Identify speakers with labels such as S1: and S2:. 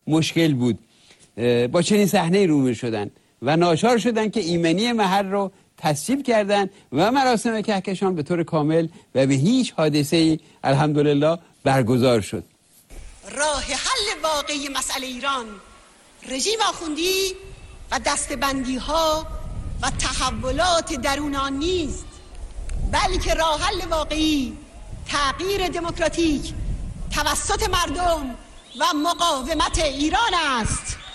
S1: مشکل بود. با چنین صحنه روبرو شدن و ناچار شدن که ایمنی محل رو تصویب کردن و مراسم کهکشان به طور کامل و به هیچ حادثه‌ای الحمدلله برگزار شد.
S2: راه حل واقعی مسئله ایران رژیم آخوندی و دستبندی ها و تحولات درون آن نیست، بلکه راه حل واقعی تغییر دموکراتیک توسط مردم و مقاومت ایران است.